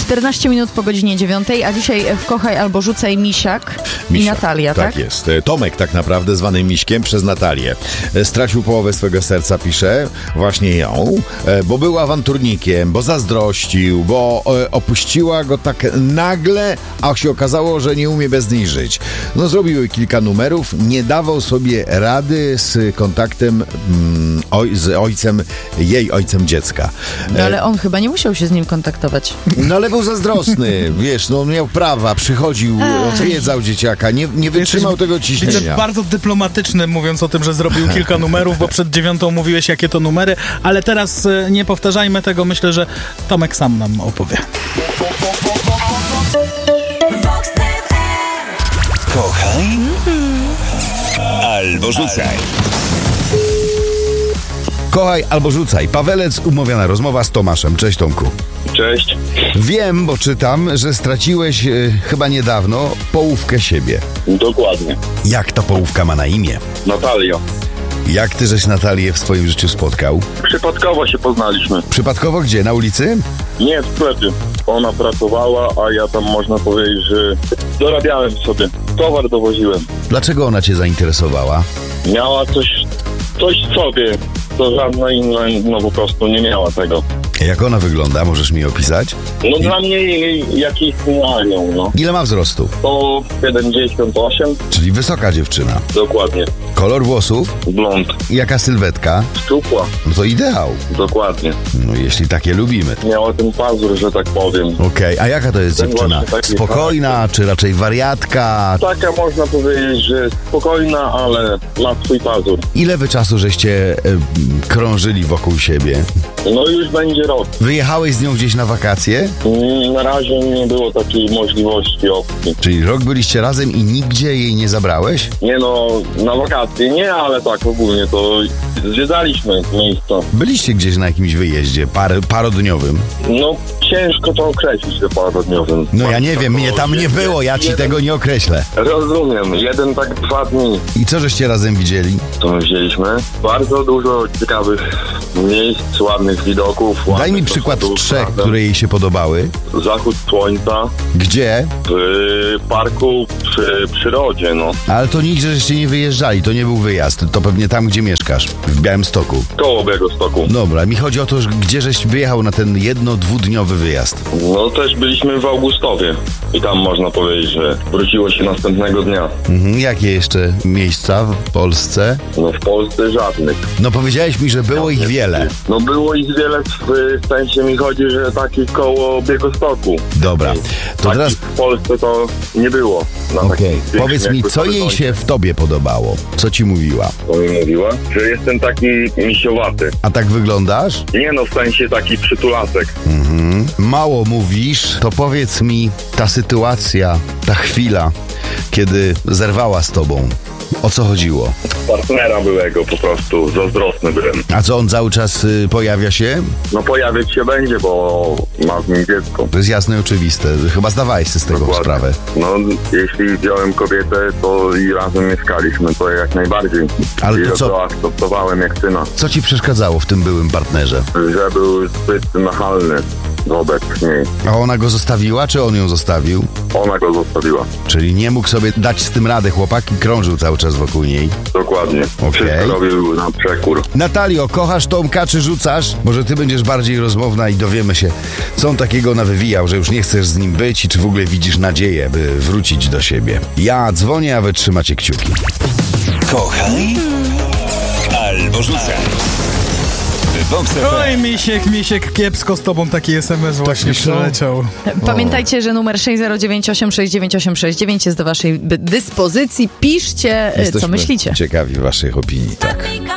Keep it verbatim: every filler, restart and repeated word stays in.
czternaście minut po godzinie dziewiątej, a dzisiaj w Kochaj albo Rzucaj Misiak i Misiak, Natalia, tak? Tak jest. Tomek tak naprawdę zwany Miśkiem przez Natalię. Stracił połowę swego serca, pisze, właśnie ją, bo był awanturnikiem, bo zazdrościł, bo opuściła go tak nagle, a się okazało, że nie umie bez niej żyć. No zrobił kilka numerów, nie dawał sobie rady z kontaktem mm, oj, z ojcem, jej ojcem dziecka. No ale on chyba nie musiał się z nim kontaktować. No ale był zazdrosny, wiesz, no on miał prawa, przychodził, odwiedzał dzieciaka, nie, nie wytrzymał Jesteś, tego ciśnienia. Widzę, bardzo dyplomatyczny, mówiąc o tym, że zrobił kilka numerów, bo przed dziewiątą mówiłeś, jakie to numery, ale teraz y, nie powtarzajmy tego, myślę, że Tomek sam nam opowie. Kochaj albo rzucaj. Kochaj albo rzucaj. Pawelec, umówiona rozmowa z Tomaszem. Cześć, Tomku. Cześć. Wiem, bo czytam, że straciłeś e, chyba niedawno połówkę siebie. Dokładnie. Jak ta połówka ma na imię? Natalia. Jak ty żeś Natalię w swoim życiu spotkał? Przypadkowo się poznaliśmy. Przypadkowo gdzie? Na ulicy? Nie, w sklepie. Ona pracowała, a ja tam można powiedzieć, że dorabiałem sobie. Towar dowoziłem. Dlaczego ona cię zainteresowała? Miała coś, coś w sobie, to żadna inna, no po prostu nie miała tego. Jak ona wygląda? Możesz mi opisać? No dla mnie jakiś anioł, no. Ile ma wzrostu? To siedemdziesiąt osiem. Czyli wysoka dziewczyna. Dokładnie. Kolor włosów? Blond. Jaka sylwetka? Szczupła. No to ideał. Dokładnie. No jeśli takie lubimy. Miała ten pazur, że tak powiem. Okej, okay. A jaka to jest Ten dziewczyna? właśnie taki Spokojna, czy raczej wariatka? Taka można powiedzieć, że spokojna, ale ma swój pazur. Ile wy czasu żeście e, krążyli wokół siebie? No już będzie rok. Wyjechałeś z nią gdzieś na wakacje? Mm, Na razie nie było takiej możliwości opcji. Czyli rok byliście razem i nigdzie jej nie zabrałeś? Nie no, na wakacje nie, ale tak ogólnie to zwiedzaliśmy miejsca. Byliście gdzieś na jakimś wyjeździe par, parodniowym? No ciężko to określić, że parodniowym. No ja nie wiem, mnie tam nie było, ja ci jeden, tego nie określę. Rozumiem, jeden tak dwa dni. I co żeście razem widzieli? To my wzięliśmy. Bardzo dużo ciekawych miejsc, ładnych widoków. Daj ładnych mi przykład zachodów, trzech, prawda? które jej się podobały. Zachód słońca Gdzie? w parku przy przyrodzie, no. Ale to nigdzie żeście nie wyjeżdżali, to nie był wyjazd. To pewnie tam, gdzie mieszkasz, w Białymstoku. Koło Białegostoku. Dobra, mi chodzi o to, że gdzie żeś wyjechał na ten jedno-dwudniowy wyjazd. No też byliśmy w Augustowie i tam można powiedzieć, że wróciło się następnego dnia. Mhm, jakie jeszcze miejsca w Polsce? No w Polsce żadnych. No powiedziałeś mi, że było ich wiele. No było ich wiele, w sensie mi chodzi, że takich koło Białegostoku. Dobra, to Takich teraz... w Polsce to nie było. Na Okej, takim większym powiedz mi, jakby co jej horyzoncie. się w tobie podobało? Co ci mówiła? To mi mówiła, że jestem taki misiowaty. A tak wyglądasz? Nie no, w sensie taki przytulasek. Mhm. Mało mówisz, to powiedz mi ta sytuacja, ta chwila, kiedy zerwała z tobą. O co chodziło? Partnera byłego po prostu, zazdrosny byłem. A co, on cały czas y, pojawia się? No pojawiać się będzie, bo ma z nim dziecko. To jest jasne i oczywiste. Chyba zdawałeś sobie z tego Dokładnie. sprawę. No, jeśli wziąłem kobietę, to i razem mieszkaliśmy, to jak najbardziej. Ale I to co- to akceptowałem jak syna, Co ci przeszkadzało w tym byłym partnerze? że był zbyt nachalny wobec niej. A ona go zostawiła, czy on ją zostawił? Ona go zostawiła. Czyli nie mógł sobie dać z tym rady, chłopak i krążył cały czas wokół niej. Dokładnie. Okej. Wszystko robił na przekór. Natalio, kochasz Tomka, czy rzucasz? Może ty będziesz bardziej rozmowna i dowiemy się, co on takiego nawywijał, że już nie chcesz z nim być i czy w ogóle widzisz nadzieję, by wrócić do siebie. Ja dzwonię, a wy trzymacie kciuki. Kochaj albo rzucaj. Vox F Oj, M. Misiek, Misiek, kiepsko z tobą taki es em es właśnie piszą? przyleciał. Pamiętajcie, że numer sześć zero dziewięć osiem sześć dziewięć osiem sześć dziewięć jest do waszej by- dyspozycji. Piszcie, e, co Jesteśmy myślicie. ciekawi waszych opinii, tak.